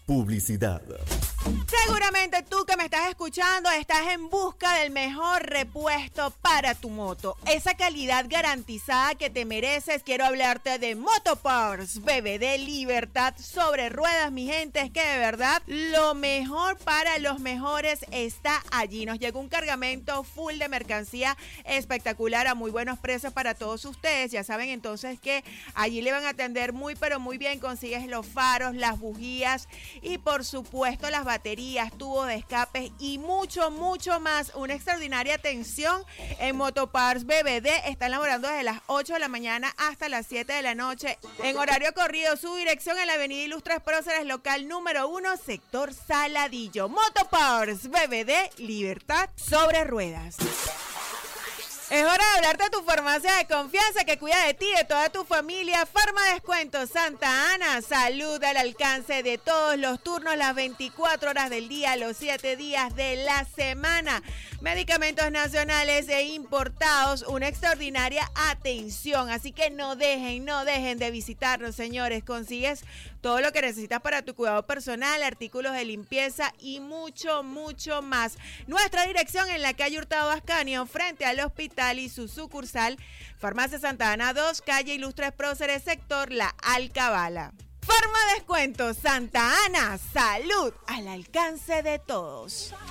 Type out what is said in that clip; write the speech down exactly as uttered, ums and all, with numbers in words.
Publicidad. Seguramente tú que me estás escuchando estás en busca del mejor repuesto para tu moto. Esa calidad garantizada que te mereces. Quiero hablarte de Motoparts B B D Libertad sobre ruedas, mi gente. Es que de verdad lo mejor para los mejores está allí. Nos llegó un cargamento full de mercancía espectacular a muy buenos precios para todos ustedes. Ya saben entonces que allí le van a atender muy pero muy bien. Consigues los faros, las bujías y por supuesto las baterías, tubos de escape y mucho, mucho más. Una extraordinaria atención en Motoparts B B D. Están laborando desde las ocho de la mañana hasta las siete de la noche en horario corrido. Su dirección en la avenida Ilustres Próceres, local número uno, sector Saladillo. Motoparts B B D, libertad sobre ruedas. Es hora de hablarte de tu farmacia de confianza que cuida de ti y de toda tu familia. Farma Descuento Santa Ana. Salud al alcance de todos los turnos, las veinticuatro horas del día, los siete días de la semana. Medicamentos nacionales e importados. Una extraordinaria atención. Así que no dejen, no dejen de visitarnos, señores. Consigues todo lo que necesitas para tu cuidado personal, artículos de limpieza y mucho, mucho más. Nuestra dirección en la calle Hurtado Ascanio, frente al hospital y su sucursal, Farmacia Santa Ana dos, calle Ilustres Próceres, sector La Alcabala. Farma Descuento Santa Ana, salud al alcance de todos.